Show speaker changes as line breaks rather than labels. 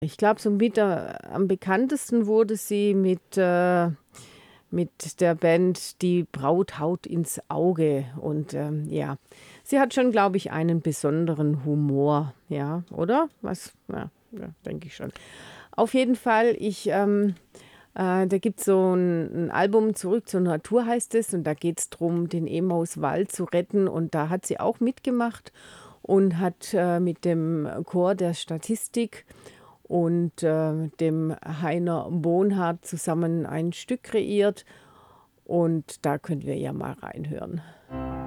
Ich glaube, so am bekanntesten wurde sie mit der Band Die Braut haut ins Auge. Und ja, sie hat schon, glaube ich, einen besonderen Humor, ja, oder? Was? Ja, denke ich schon. Auf jeden Fall, da gibt es so ein Album, Zurück zur Natur heißt es, und da geht es darum, den Emauswald zu retten. Und da hat sie auch mitgemacht und hat mit dem Chor der Statistik und dem Heiner Bonhardt zusammen ein Stück kreiert. Und da können wir ja mal reinhören.